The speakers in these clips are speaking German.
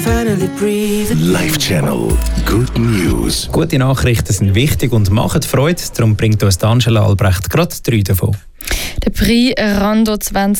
finally breathe. Life Channel. Good News. Gute Nachrichten sind wichtig und machen Freude. Darum bringt uns Angela Albrecht gerade 3 davon. Der Prix Rando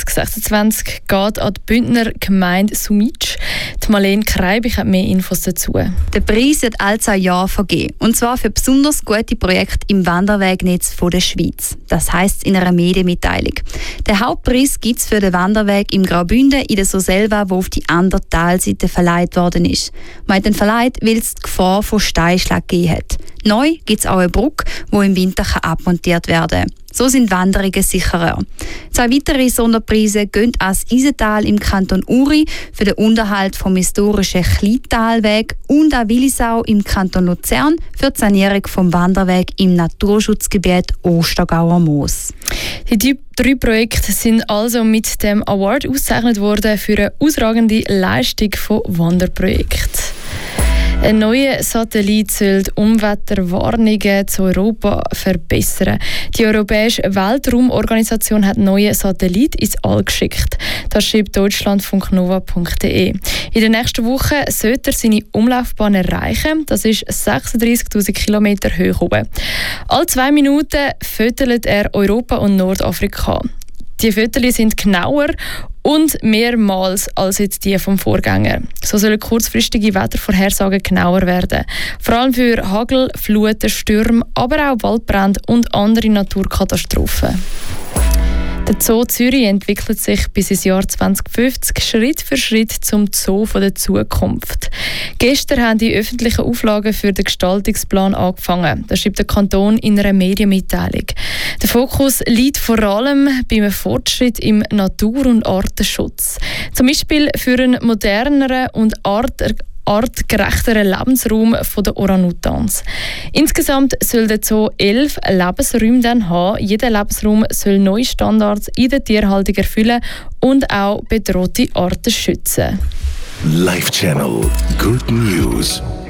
2026 geht an die Bündner Gemeinde Sumitsch. Die Marlene Kreibich hat mehr Infos dazu. Der Preis wird alle 2 Jahre vergeben. Und zwar für besonders gute Projekte im Wanderwegnetz der Schweiz. Das heisst in einer Medienmitteilung. Der Hauptpreis gibt es für den Wanderweg im Graubünden in der Surselva, der auf die andere Talseite verleiht worden ist. Man hat den verleiht, weil es die Gefahr von Steinschlag gegeben hat. Neu gibt es auch eine Brücke, die im Winter abmontiert werden kann. So sind Wanderungen sicherer. 2 weitere Sonderpreise gehen ans Isental im Kanton Uri für den Unterhalt vom historischen Kleintalweg und an Willisau im Kanton Luzern für die Sanierung vom Wanderweg im Naturschutzgebiet Ostergauer Moos. Die 3 Projekte sind also mit dem Award ausgezeichnet worden für eine ausragende Leistung von Wanderprojekten. Ein neuer Satellit soll die Unwetterwarnungen zu Europa verbessern. Die Europäische Weltraumorganisation hat neue Satellit ins All geschickt. Das schreibt deutschlandfunknova.de. In der nächsten Woche sollte er seine Umlaufbahn erreichen. Das ist 36'000 Kilometer hoch oben. Alle 2 Minuten fötelt er Europa und Nordafrika. Die Fotos sind genauer und mehrmals als jetzt die vom Vorgänger. So sollen kurzfristige Wettervorhersagen genauer werden. Vor allem für Hagel, Fluten, Stürme, aber auch Waldbrände und andere Naturkatastrophen. Der Zoo Zürich entwickelt sich bis ins Jahr 2050 Schritt für Schritt zum Zoo der Zukunft. Gestern haben die öffentlichen Auflagen für den Gestaltungsplan angefangen. Das schreibt der Kanton in einer Medienmitteilung. Der Fokus liegt vor allem beim Fortschritt im Natur- und Artenschutz. Zum Beispiel für einen moderneren und artgerechteren Lebensraum der Orang-Utans. Insgesamt soll der Zoo 11 Lebensräume dann haben. Jeder Lebensraum soll neue Standards in der Tierhaltung erfüllen und auch bedrohte Arten schützen. Life Channel. Good News.